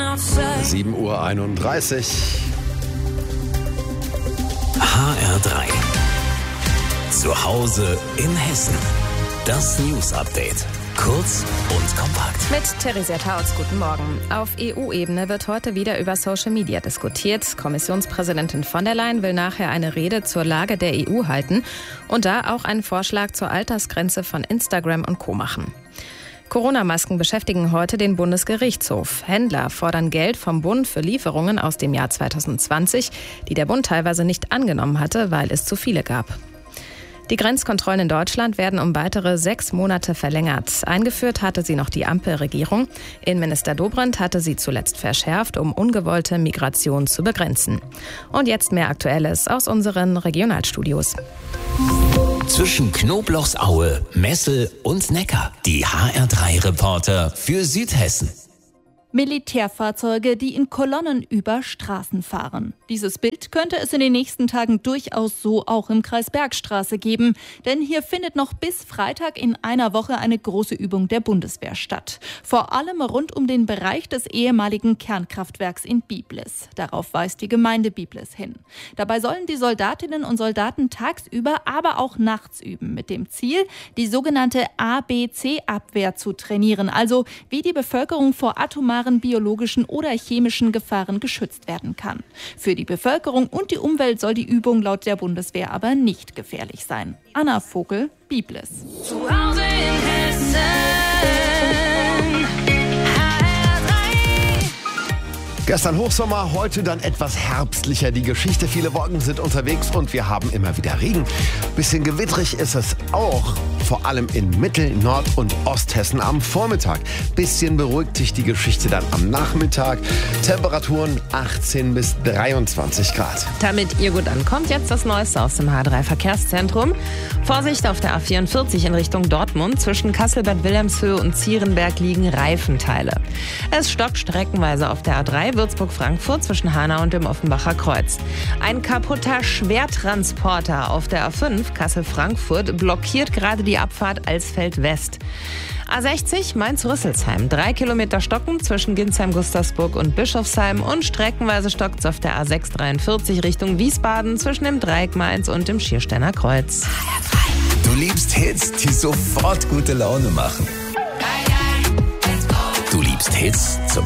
7:31 Uhr. HR3. Zu Hause in Hessen. Das News-Update. Kurz und kompakt. Mit Theresia Tautz, guten Morgen. Auf EU-Ebene wird heute wieder über Social Media diskutiert. Kommissionspräsidentin von der Leyen will nachher eine Rede zur Lage der EU halten und da auch einen Vorschlag zur Altersgrenze von Instagram und Co. machen. Corona-Masken beschäftigen heute den Bundesgerichtshof. Händler fordern Geld vom Bund für Lieferungen aus dem Jahr 2020, die der Bund teilweise nicht angenommen hatte, weil es zu viele gab. Die Grenzkontrollen in Deutschland werden um weitere 6 Monate verlängert. Eingeführt hatte sie noch die Ampelregierung. Innenminister Dobrindt hatte sie zuletzt verschärft, um ungewollte Migration zu begrenzen. Und jetzt mehr Aktuelles aus unseren Regionalstudios. Zwischen Knoblauchsaue, Messel und Neckar. Die HR3-Reporter für Südhessen. Militärfahrzeuge, die in Kolonnen über Straßen fahren. Dieses Bild könnte es in den nächsten Tagen durchaus so auch im Kreis Bergstraße geben. Denn hier findet noch bis Freitag in einer Woche eine große Übung der Bundeswehr statt. Vor allem rund um den Bereich des ehemaligen Kernkraftwerks in Biblis. Darauf weist die Gemeinde Biblis hin. Dabei sollen die Soldatinnen und Soldaten tagsüber, aber auch nachts üben. Mit dem Ziel, die sogenannte ABC-Abwehr zu trainieren. Also wie die Bevölkerung vor atomaren, biologischen oder chemischen Gefahren geschützt werden kann. Für die Bevölkerung und die Umwelt soll die Übung laut der Bundeswehr aber nicht gefährlich sein. Anna Vogel, Biblis. Zu Hause in Hessen. Gestern Hochsommer, heute dann etwas herbstlicher die Geschichte. Viele Wolken sind unterwegs und wir haben immer wieder Regen. Bisschen gewittrig ist es auch, vor allem in Mittel-, Nord- und Osthessen am Vormittag. Bisschen beruhigt sich die Geschichte dann am Nachmittag. Temperaturen 18 bis 23 Grad. Damit ihr gut ankommt, jetzt das Neueste aus dem H3-Verkehrszentrum. Vorsicht auf der A44 in Richtung Dortmund. Zwischen Kassel-Bad Wilhelmshöhe und Zierenberg liegen Reifenteile. Es stockt streckenweise auf der A3 Würzburg-Frankfurt zwischen Hanau und dem Offenbacher Kreuz. Ein kaputter Schwertransporter auf der A5 Kassel-Frankfurt blockiert gerade die Abfahrt Alsfeld West. A60 Mainz-Rüsselsheim. 3 Kilometer stocken zwischen Ginsheim-Gustavsburg und Bischofsheim und streckenweise stockt es auf der A643 Richtung Wiesbaden zwischen dem Dreieck Mainz und dem Schiersteiner Kreuz. Du liebst Hits, die sofort gute Laune machen. Du liebst Hits zum